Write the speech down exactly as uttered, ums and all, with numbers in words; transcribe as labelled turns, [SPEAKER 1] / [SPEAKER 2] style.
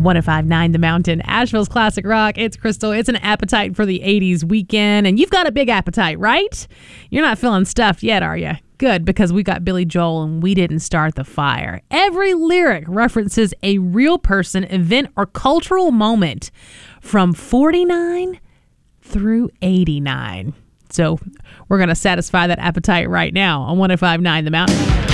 [SPEAKER 1] one oh five point nine The Mountain, Asheville's classic rock. It's Crystal. It's an appetite for the eighties weekend, and you've got a big appetite, right? You're not feeling stuffed yet, are you? Good, because we got Billy Joel and We Didn't Start the Fire. Every lyric references a real person, event, or cultural moment from forty-nine through eighty-nine. So we're going to satisfy that appetite right now on one oh five point nine The Mountain.